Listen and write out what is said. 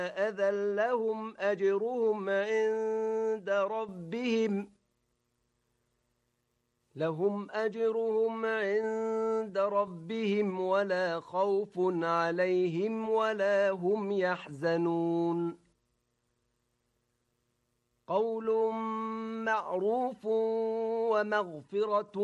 أذى لهم أجرهم عند ربهم ولا خوف عليهم ولا هم يحزنون قول معروف ومغفرة